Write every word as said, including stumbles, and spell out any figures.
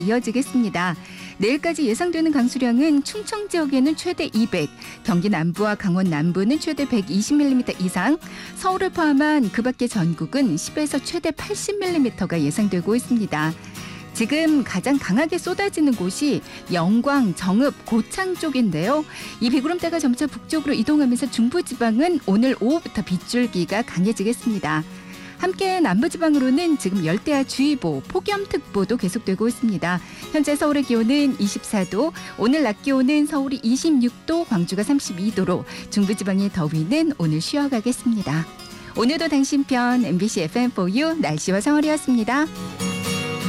이어지겠습니다. 내일까지 예상되는 강수량은 충청 지역에는 최대 이백, 경기 남부와 강원 남부는 최대 백이십 밀리미터 이상, 서울을 포함한 그 밖의 전국은 십에서 최대 팔십 밀리미터가 예상되고 있습니다. 지금 가장 강하게 쏟아지는 곳이 영광, 정읍, 고창 쪽인데요. 이 비구름대가 점차 북쪽으로 이동하면서 중부지방은 오늘 오후부터 빗줄기가 강해지겠습니다. 함께 남부지방으로는 지금 열대야주의보, 폭염특보도 계속되고 있습니다. 현재 서울의 기온은 이십사 도, 오늘 낮 기온은 서울이 이십육 도, 광주가 삼십이 도로 중부지방의 더위는 오늘 쉬어가겠습니다. 오늘도 당신 편 엠비씨 에프엠 포유 날씨와 생활이었습니다.